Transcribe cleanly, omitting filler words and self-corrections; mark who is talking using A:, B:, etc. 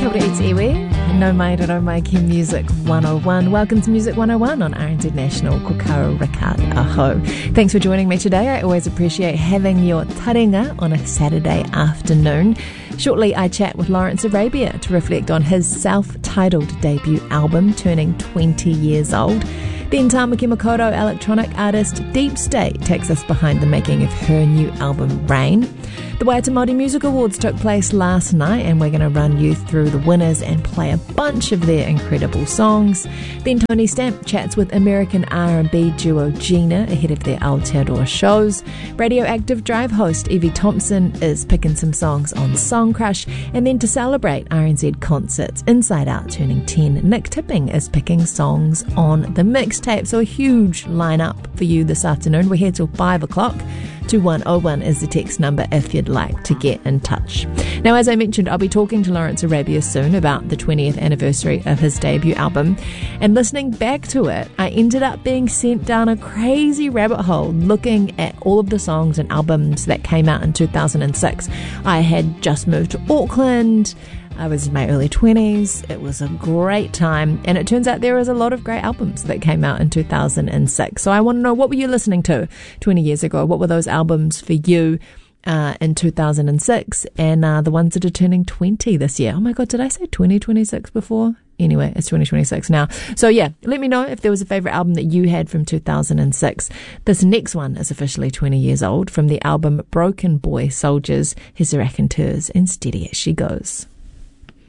A: Kia ora, it's Iwi. No mai raro mai ki Music 101. Welcome to Music 101 on RNZ National. Ko karo Ricard aho. Thanks for joining me today. I always appreciate having your taringa on a Saturday afternoon. Shortly, I chat with Lawrence Arabia to reflect on his self-titled debut album turning 20 years old. Then Tamaki Makoto electronic artist Deep State takes us behind the making of her new album Rain. The Waiata Māori Music Awards took place last night, and we're going to run you through the winners and play a bunch of their incredible songs. Then Tony Stamp chats with American R&B duo Gina ahead of their Aotearoa shows. Radioactive Drive host Evie Thompson is picking some songs on Song Crush. And then to celebrate RNZ concerts Inside Out turning 10, Nick Tipping is picking songs on the mixtape. So a huge lineup for you this afternoon. We're here till 5 o'clock. 2101 is the text number if you'd like to get in touch. Now, as I mentioned, I'll be talking to Lawrence Arabia soon about the 20th anniversary of his debut album. And listening back to it, I ended up being sent down a crazy rabbit hole looking at all of the songs and albums that came out in 2006. I had just moved to Auckland. I was in my early 20s. It was a great time. And it turns out there was a lot of great albums that came out in 2006. So I want to know, what were you listening to 20 years ago? What were those albums for you in 2006? And the ones that are turning 20 this year. Oh my God, did I say 2026 before? Anyway, it's 2026 now. So yeah, let me know if there was a favourite album that you had from 2006. This next one is officially 20 years old, from the album Broken Boy Soldiers. Here's the Raconteurs and Steady As She Goes.